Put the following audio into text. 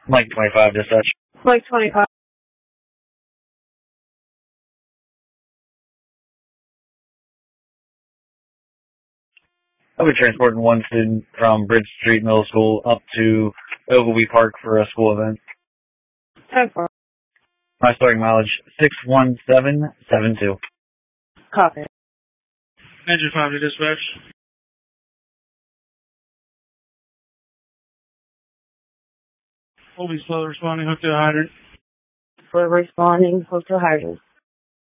Mike 25, dispatch. Mike 25. I'll be transporting one student from Bridge Street Middle School up to Ogilvy Park for a school event. 10-4. My starting mileage, 61772. Copy. Engine 5 to dispatch. Will be slow responding, hooked to a hydrant. Slow responding, hooked to hydrant.